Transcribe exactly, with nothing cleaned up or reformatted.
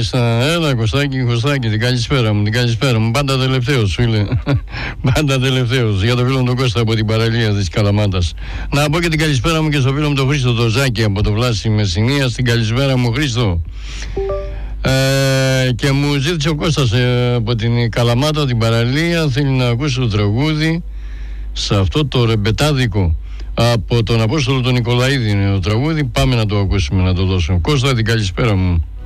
Μάλιστα, έλα Κωστάκη, Κωστάκη, την καλησπέρα μου, την καλησπέρα μου. Πάντα τελευταίος, φίλε. Πάντα τελευταίος. Για το φίλο μου τον Κώστα από την παραλία της Καλαμάτας. Να πω και την καλησπέρα μου και στο φίλο μου τον Χρήστο το Ζάκη από το Βλάση Μεσσηνίας. Την καλησπέρα μου, Χρήστο. Ε, και μου ζήτησε ο Κώστας ε, από την Καλαμάτα, την παραλία. Θέλει να ακούσει το τραγούδι σε αυτό το ρεμπετάδικο. Από τον Απόστολο τον Νικολαίδη είναι το τραγούδι. Πάμε να το ακούσουμε, να το δώσουμε. Κώστα, την καλησπέρα μου.